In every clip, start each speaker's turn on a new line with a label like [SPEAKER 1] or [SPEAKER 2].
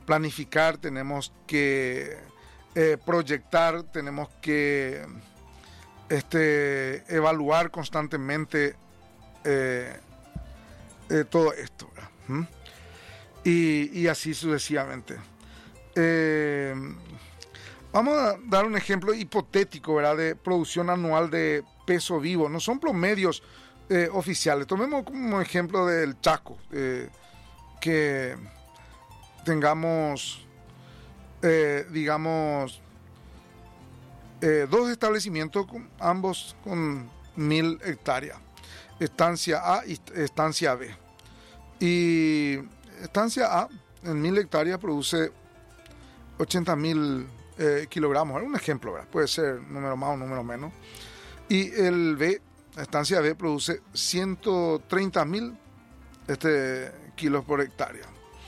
[SPEAKER 1] planificar, tenemos que proyectar, tenemos que evaluar constantemente todo esto, ¿verdad? Y así sucesivamente. Vamos a dar un ejemplo hipotético, ¿verdad?, de producción anual de peso vivo. No son promedios oficiales. Tomemos como ejemplo del Chaco, que tengamos, digamos, dos establecimientos, ambos con 1.000 hectáreas. Estancia A y estancia B. Y estancia A en 1.000 hectáreas produce 80.000 kilogramos. Un ejemplo, ¿verdad? Puede ser número más o número menos. Y el B, la estancia B, produce 130.000 kilos por hectárea.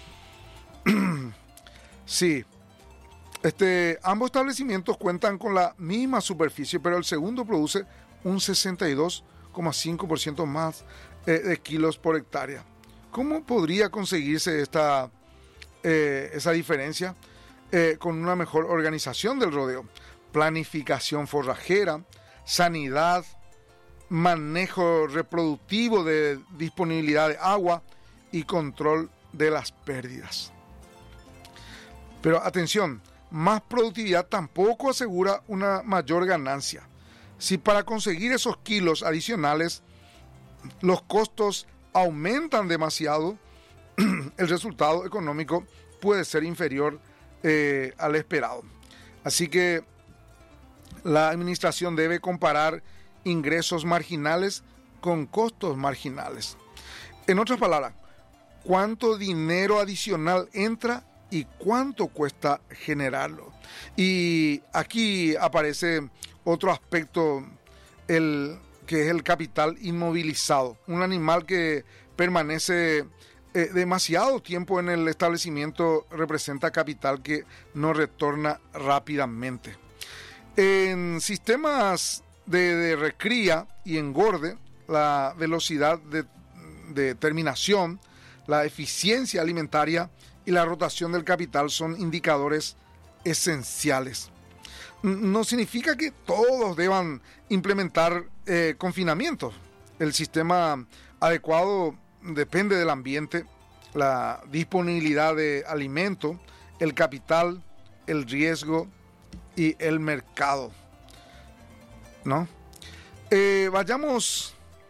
[SPEAKER 1] Sí. Ambos establecimientos cuentan con la misma superficie, pero el segundo produce un 62,5% más de kilos por hectárea. ¿Cómo podría conseguirse esa diferencia? Con una mejor organización del rodeo, planificación forrajera, sanidad, manejo reproductivo de disponibilidad de agua y control de las pérdidas. Pero atención, más productividad tampoco asegura una mayor ganancia. Si para conseguir esos kilos adicionales los costos aumentan demasiado, el resultado económico puede ser inferior al esperado. Así que la administración debe comparar ingresos marginales con costos marginales. En otras palabras, cuánto dinero adicional entra y cuánto cuesta generarlo. Y aquí aparece otro aspecto, que es el capital inmovilizado. Un animal que permanece demasiado tiempo en el establecimiento representa capital que no retorna rápidamente. En sistemas de recría y engorde, la velocidad de terminación, la eficiencia alimentaria y la rotación del capital son indicadores esenciales. No significa que todos deban implementar confinamientos. El sistema adecuado depende del ambiente, la disponibilidad de alimento, el capital, el riesgo y el mercado, ¿no? Vayamos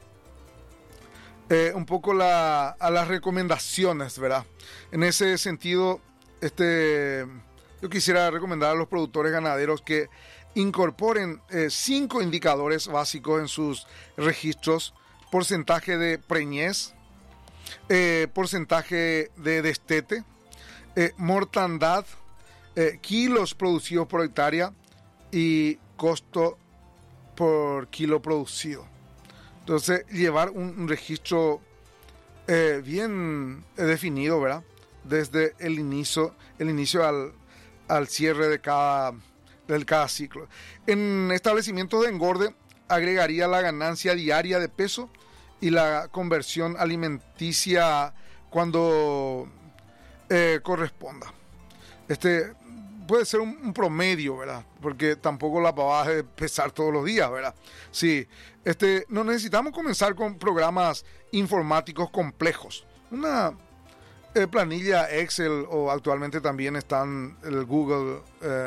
[SPEAKER 1] un poco a las recomendaciones, ¿verdad? En ese sentido, yo quisiera recomendar a los productores ganaderos que incorporen 5 indicadores básicos en sus registros: porcentaje de preñez, porcentaje de destete, mortandad, kilos producidos por hectárea y costo por kilo producido. Entonces, llevar un registro bien definido, ¿verdad?, desde el inicio al cierre de cada ciclo. En establecimientos de engorde, agregaría la ganancia diaria de peso y la conversión alimenticia cuando corresponda. Puede ser un promedio, ¿verdad? Porque tampoco la pavada es pesar todos los días, ¿verdad? Sí, no necesitamos comenzar con programas informáticos complejos. Una planilla Excel, o actualmente también están el Google,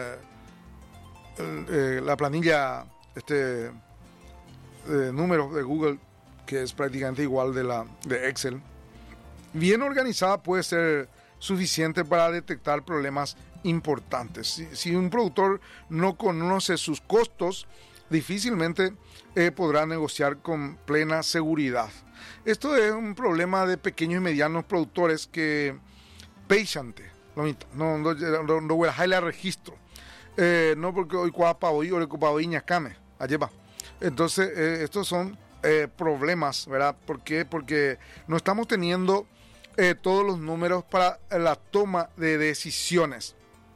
[SPEAKER 1] la planilla números de Google, que es prácticamente igual de Excel. Bien organizada puede ser suficiente para detectar problemas importantes. Si un productor no conoce sus costos, difícilmente podrá negociar con plena seguridad. Esto es un problema de pequeños y medianos productores que no voy a dejarle a registro, no porque hoy cuapa hoy o cuapa ñacame allá va. Entonces estos son problemas, ¿verdad? ¿Por qué? Porque no estamos teniendo todos los números para la toma de decisiones.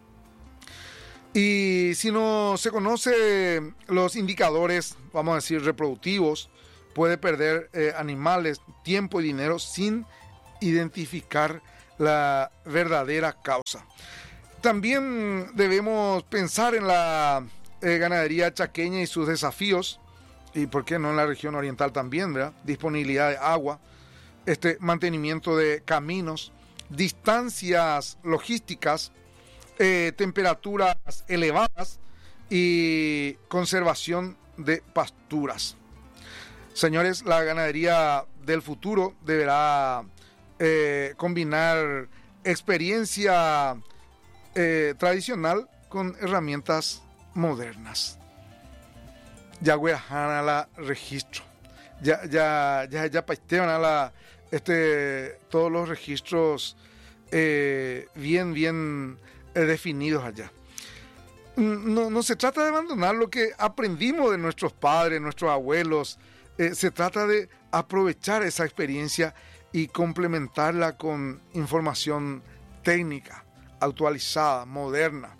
[SPEAKER 1] Y si no se conoce los indicadores, vamos a decir, reproductivos, puede perder animales, tiempo y dinero sin identificar la verdadera causa. También debemos pensar en la ganadería chaqueña y sus desafíos, y por qué no en la región oriental también, ¿verdad? Disponibilidad de agua, mantenimiento de caminos, distancias logísticas, temperaturas elevadas y conservación de pasturas. Señores, la ganadería del futuro deberá combinar experiencia tradicional con herramientas modernas. Ya huejan a la registro. Ya paitean a la todos los registros bien definidos allá. No se trata de abandonar lo que aprendimos de nuestros padres, nuestros abuelos. Se trata de aprovechar esa experiencia y complementarla con información técnica, actualizada, moderna.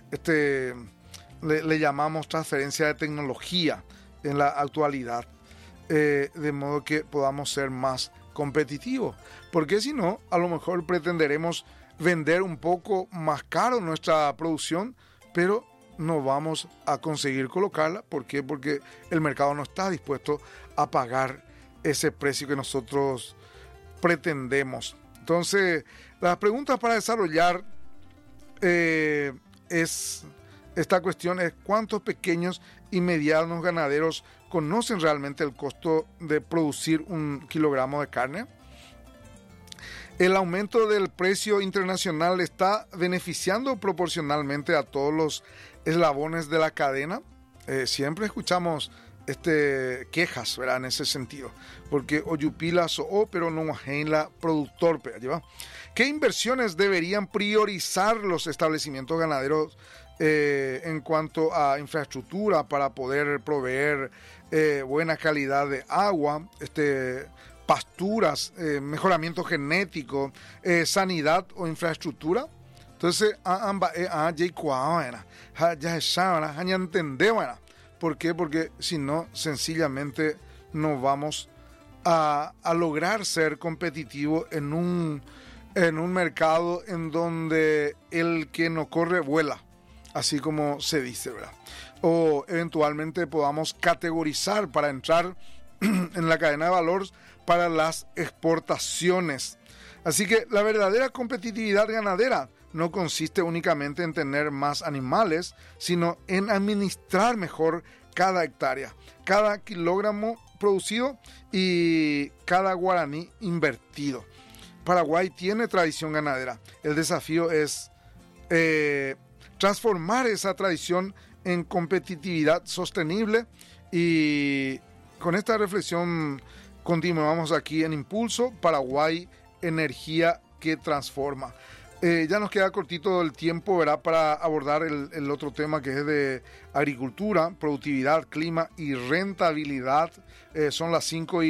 [SPEAKER 1] Le llamamos transferencia de tecnología en la actualidad, de modo que podamos ser más competitivos. Porque si no, a lo mejor pretenderemos vender un poco más caro nuestra producción, pero no vamos a conseguir colocarla. ¿Por qué? Porque el mercado no está dispuesto a pagar ese precio que nosotros pretendemos. Entonces, las preguntas para desarrollar esta cuestión es: ¿cuántos pequeños y medianos ganaderos conocen realmente el costo de producir un kilogramo de carne? El aumento del precio internacional está beneficiando proporcionalmente a todos los eslabones de la cadena. Siempre escuchamos quejas, ¿verdad?, en ese sentido, porque oyupila so pero no la productor, ¿verdad? ¿Qué inversiones deberían priorizar los establecimientos ganaderos en cuanto a infraestructura para poder proveer buena calidad de agua, pasturas, mejoramiento genético, sanidad o infraestructura? Entonces, ya entendemos. ¿Por qué? Porque si no, sencillamente no vamos a lograr ser competitivos en un mercado en donde el que no corre vuela, así como se dice, ¿verdad? O eventualmente podamos categorizar para entrar en la cadena de valor para las exportaciones. Así que la verdadera competitividad ganadera no consiste únicamente en tener más animales, sino en administrar mejor cada hectárea, cada kilogramo producido y cada guaraní invertido. Paraguay tiene tradición ganadera. El desafío es transformar esa tradición en competitividad sostenible, y con esta reflexión continuamos aquí en Impulso Paraguay, energía que transforma. Ya nos queda cortito el tiempo, ¿verdad?, para abordar el otro tema, que es de agricultura, productividad, clima y rentabilidad. Son las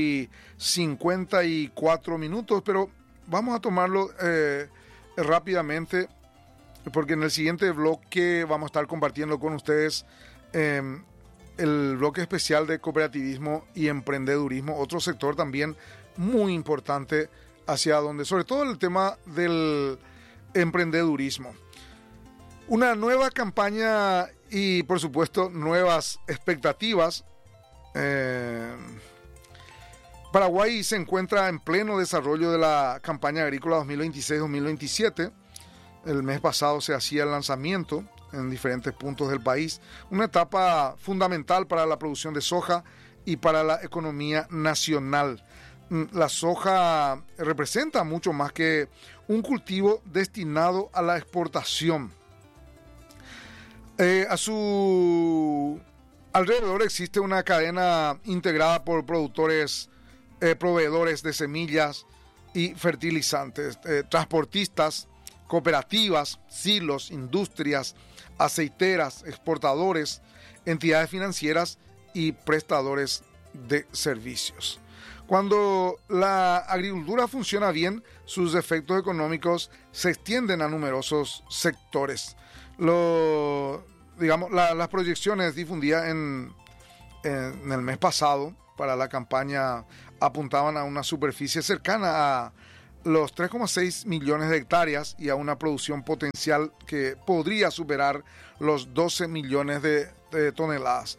[SPEAKER 1] 5:54, pero vamos a tomarlo rápidamente, porque en el siguiente bloque vamos a estar compartiendo con ustedes el bloque especial de cooperativismo y emprendedurismo, otro sector también muy importante hacia donde, sobre todo el tema del emprendedurismo. Una nueva campaña y, por supuesto, nuevas expectativas. Paraguay se encuentra en pleno desarrollo de la campaña agrícola 2026-2027. El mes pasado se hacía el lanzamiento en diferentes puntos del país, una etapa fundamental para la producción de soja y para la economía nacional. La soja representa mucho más que un cultivo destinado a la exportación. A su alrededor existe una cadena integrada por proveedores de semillas y fertilizantes, transportistas, cooperativas, silos, industrias, aceiteras, exportadores, entidades financieras y prestadores de servicios. Cuando la agricultura funciona bien, sus efectos económicos se extienden a numerosos sectores. Las proyecciones difundidas en el mes pasado para la campaña apuntaban a una superficie cercana los 3,6 millones de hectáreas y a una producción potencial que podría superar los 12 millones de toneladas.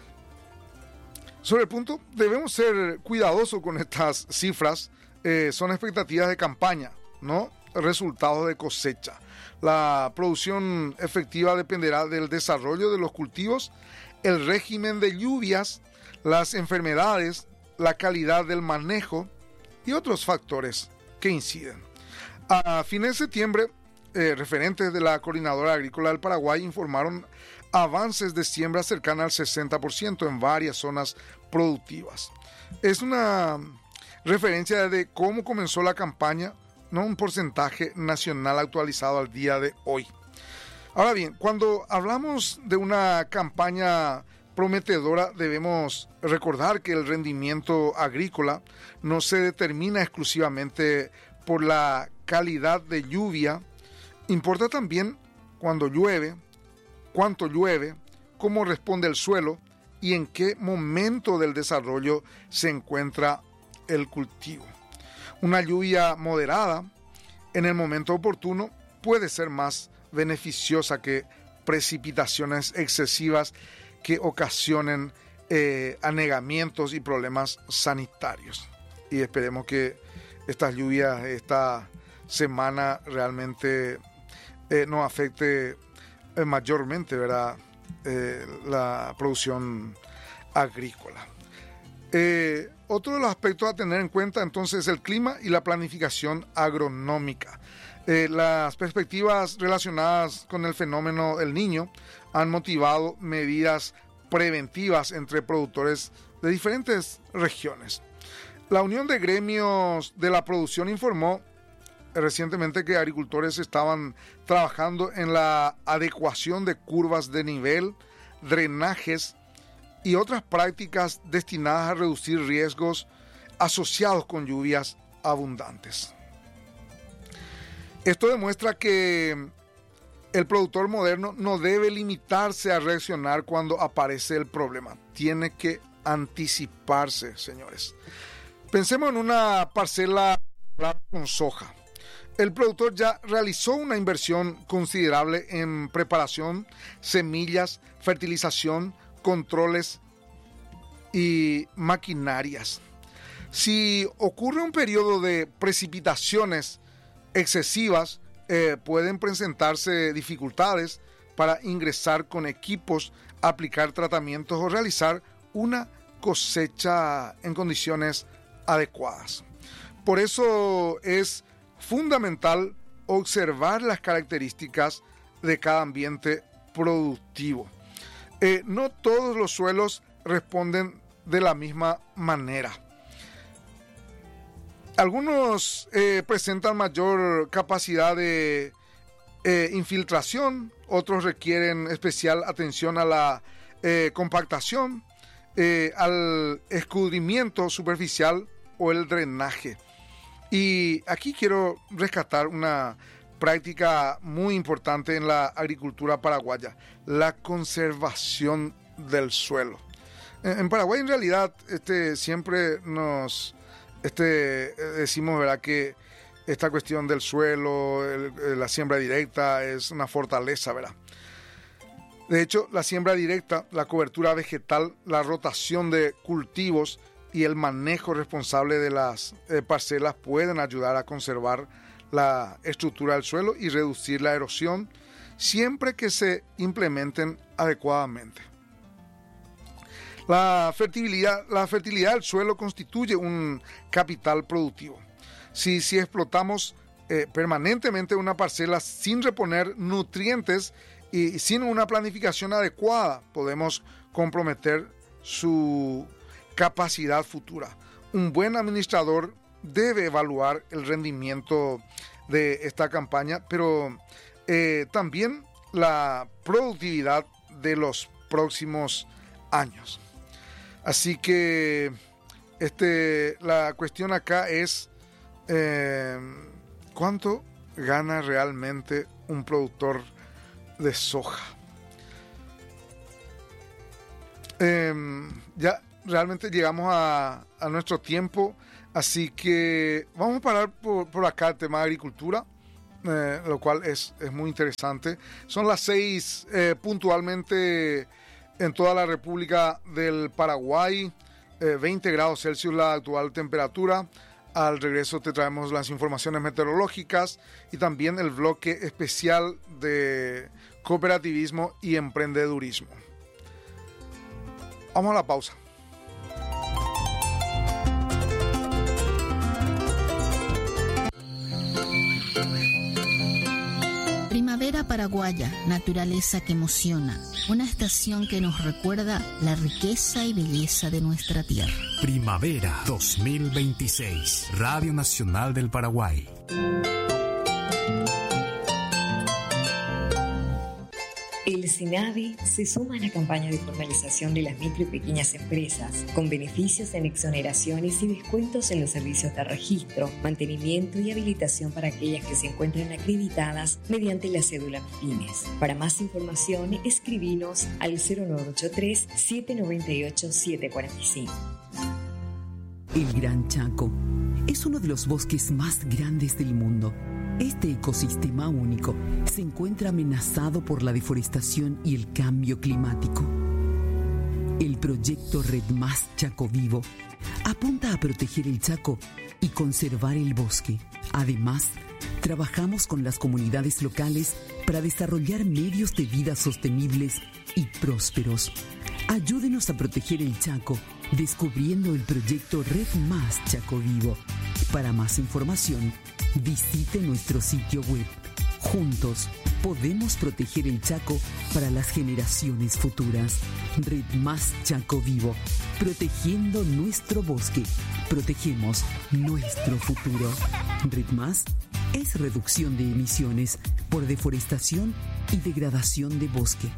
[SPEAKER 1] Sobre el punto, debemos ser cuidadosos con estas cifras. Son expectativas de campaña, no resultados de cosecha. La producción efectiva dependerá del desarrollo de los cultivos, el régimen de lluvias, las enfermedades, la calidad del manejo y otros factores que inciden. A fines de septiembre, referentes de la Coordinadora Agrícola del Paraguay informaron avances de siembra cercana al 60% en varias zonas productivas. Es una referencia de cómo comenzó la campaña, no un porcentaje nacional actualizado al día de hoy. Ahora bien, cuando hablamos de una campaña prometedora, debemos recordar que el rendimiento agrícola no se determina exclusivamente por la calidad de lluvia. Importa también cuando llueve, cuánto llueve, cómo responde el suelo y en qué momento del desarrollo se encuentra el cultivo. Una lluvia moderada en el momento oportuno puede ser más beneficiosa que precipitaciones excesivas que ocasionen anegamientos y problemas sanitarios. Y esperemos que estas lluvias esta semana realmente no afecte mayormente, ¿verdad?, la producción agrícola. Otro de los aspectos a tener en cuenta entonces es el clima y la planificación agronómica. Las perspectivas relacionadas con el fenómeno El Niño han motivado medidas preventivas entre productores de diferentes regiones. La Unión de Gremios de la Producción informó recientemente que agricultores estaban trabajando en la adecuación de curvas de nivel, drenajes y otras prácticas destinadas a reducir riesgos asociados con lluvias abundantes. Esto demuestra que el productor moderno no debe limitarse a reaccionar cuando aparece el problema. Tiene que anticiparse, señores. Pensemos en una parcela con soja. El productor ya realizó una inversión considerable en preparación, semillas, fertilización, controles y maquinarias. Si ocurre un periodo de precipitaciones excesivas, pueden presentarse dificultades para ingresar con equipos, aplicar tratamientos o realizar una cosecha en condiciones adecuadas. Por eso es fundamental observar las características de cada ambiente productivo. No todos los suelos responden de la misma manera. Algunos presentan mayor capacidad de infiltración, otros requieren especial atención a la compactación, al escurrimiento superficial o el drenaje. Y aquí quiero rescatar una práctica muy importante en la agricultura paraguaya, la conservación del suelo. En Paraguay en realidad siempre nos decimos, ¿verdad?, que esta cuestión del suelo, la siembra directa es una fortaleza, ¿verdad? De hecho, la siembra directa, la cobertura vegetal, la rotación de cultivos y el manejo responsable de las parcelas pueden ayudar a conservar la estructura del suelo y reducir la erosión siempre que se implementen adecuadamente. La fertilidad del suelo constituye un capital productivo. Si explotamos permanentemente una parcela sin reponer nutrientes y sin una planificación adecuada, podemos comprometer su capacidad futura. Un buen administrador debe evaluar el rendimiento de esta campaña, pero también la productividad de los próximos años. Así que la cuestión acá es ¿cuánto gana realmente un productor de soja? Ya realmente llegamos a nuestro tiempo. Así que vamos a parar por acá el tema de agricultura, lo cual es muy interesante. Son las 6 puntualmente en toda la República del Paraguay, 20 grados Celsius la actual temperatura. Al regreso te traemos las informaciones meteorológicas y también el bloque especial de cooperativismo y emprendedurismo. Vamos a la pausa.
[SPEAKER 2] Primavera paraguaya, naturaleza que emociona. Una estación que nos recuerda la riqueza y belleza de nuestra tierra.
[SPEAKER 3] Primavera 2026, Radio Nacional del Paraguay.
[SPEAKER 4] El SENAVE se suma a la campaña de formalización de las micro y pequeñas empresas, con beneficios en exoneraciones y descuentos en los servicios de registro, mantenimiento y habilitación para aquellas que se encuentran acreditadas mediante la cédula MIPYMES. Para más información, escribinos al 0983-798-745.
[SPEAKER 5] El Gran Chaco es uno de los bosques más grandes del mundo. Este ecosistema único se encuentra amenazado por la deforestación y el cambio climático. El proyecto Red Más Chaco Vivo apunta a proteger el Chaco y conservar el bosque. Además, trabajamos con las comunidades locales para desarrollar medios de vida sostenibles y prósperos. Ayúdenos a proteger el Chaco descubriendo el proyecto Red Más Chaco Vivo. Para más información, visite nuestro sitio web. Juntos podemos proteger el Chaco para las generaciones futuras. Red Más Chaco Vivo. Protegiendo nuestro bosque, protegemos nuestro futuro. Red Más es reducción de emisiones por deforestación y degradación de bosque.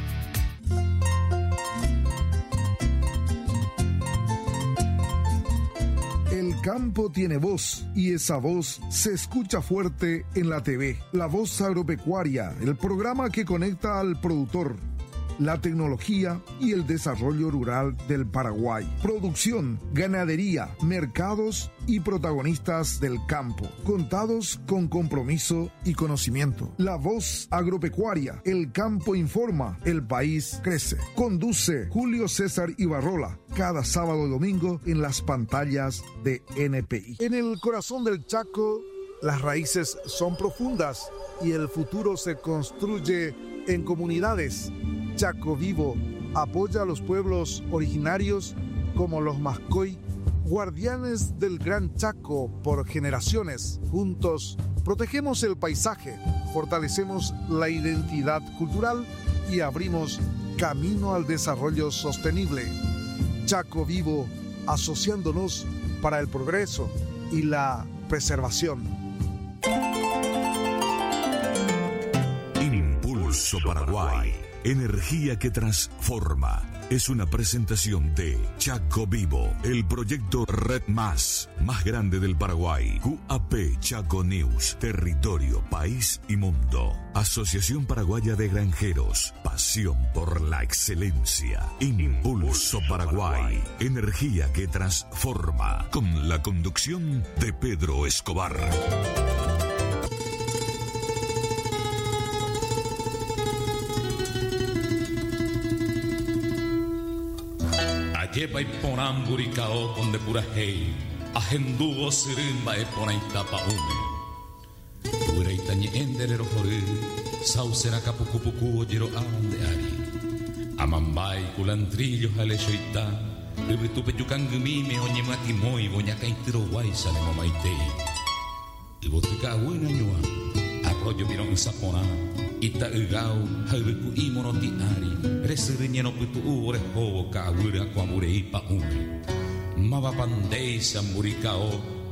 [SPEAKER 6] El campo tiene voz y esa voz se escucha fuerte en la TV. La Voz Agropecuaria, el programa que conecta al productor, la tecnología y el desarrollo rural del Paraguay. Producción, ganadería, mercados y protagonistas del campo, contados con compromiso y conocimiento. La Voz Agropecuaria, el campo informa, el país crece. Conduce Julio César Ibarrola, cada sábado y domingo en las pantallas de NPI. En el corazón del Chaco, las raíces son profundas y el futuro se construye en comunidades. Chaco Vivo apoya a los pueblos originarios como los Mascoy, guardianes del Gran Chaco por generaciones. Juntos protegemos el paisaje, fortalecemos la identidad cultural y abrimos camino al desarrollo sostenible. Chaco Vivo, asociándonos para el progreso y la preservación.
[SPEAKER 3] Impulso Paraguay. Energía que transforma. Es una presentación de Chaco Vivo, el proyecto Red Más grande del Paraguay. QAP Chaco News, territorio, país y mundo. Asociación Paraguaya de Granjeros, pasión por la excelencia. Impulso Paraguay, energía que transforma. Con la conducción de Pedro Escobar.
[SPEAKER 7] Lleva y ponan buricao con de pura hey, ajendugo sirimba e pona itapa ume. Pura itañe enderero jori, sausera capucupucu jiro ande ari. Amambay culantrillo jale shoita, ribitupe yucangumime oñe matimoi boña caitiro guaisa ne momaitei. Y botica buena ñua, arroyo mirón sapona. Ita egau hauku imonoti ari resiriñeno putu ure ho ka ure kwa mure ipa ure mava pandei samburikao